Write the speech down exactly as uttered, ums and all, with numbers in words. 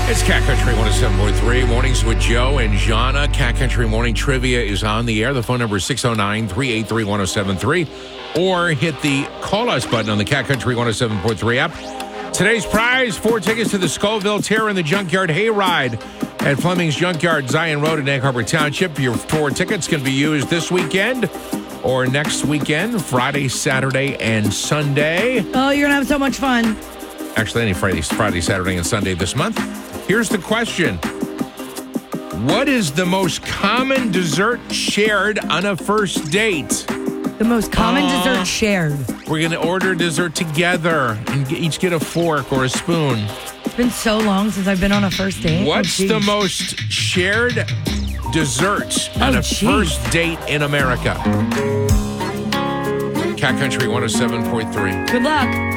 It's Cat Country one oh seven point three. Mornings with Joe and Jana. Cat Country Morning Trivia is on the air. The phone number is six oh nine, three eight three, one oh seven three. Or hit the Call Us button on the Cat Country one oh seven point three app. Today's prize, four tickets to the Scoville Terror and the Junkyard Hayride at Fleming's Junkyard, Zion Road in Egg Harbor Township. Your four tickets can be used this weekend or next weekend, Friday, Saturday, and Sunday. Oh, you're going to have so much fun. Actually, any Friday, Friday, Saturday, and Sunday this month. Here's the question. What is the most common dessert shared on a first date? The most common Uh, dessert shared. We're going to order dessert together and get, each get a fork or a spoon. It's been so long since I've been on a first date. What's oh, the most shared dessert on Oh, a geez. first date in America? Cat Country one oh seven point three. Good luck.